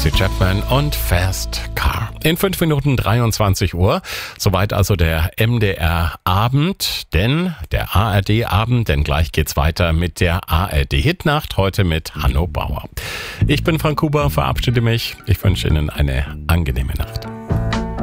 Tracy Chapman und Fast Car. In 5 Minuten 23 Uhr. Soweit also der MDR-Abend, denn der ARD-Abend, denn gleich geht's weiter mit der ARD-Hitnacht, heute mit Hanno Bauer. Ich bin Frank Huber, verabschiede mich. Ich wünsche Ihnen eine angenehme Nacht.